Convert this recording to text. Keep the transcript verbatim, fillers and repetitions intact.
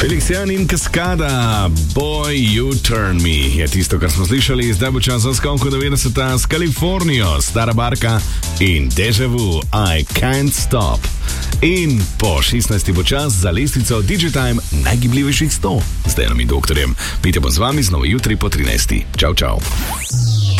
Felician in Cascada, Boy You Turn Me je tisto, kar smo slišali. Zdaj bo čas za skonko devetdeseta s Kalifornijo, Stara Barka in Deja Vu, I Can't Stop. In po šestnajsti bo čas za lestvico Digitime najgibljivejših sto z Dejanom in doktorjem. Pite bom z vami znova jutri po trinajsti. Čau, čau.